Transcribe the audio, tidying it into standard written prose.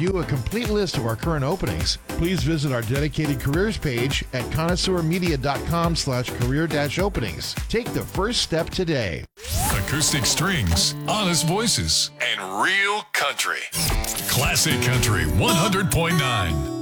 view a complete list of our current openings, please visit our dedicated careers page at connoisseurmedia.com/career-openings. Take the first step today. Acoustic strings, honest voices, and real country. Classic Country 100.9.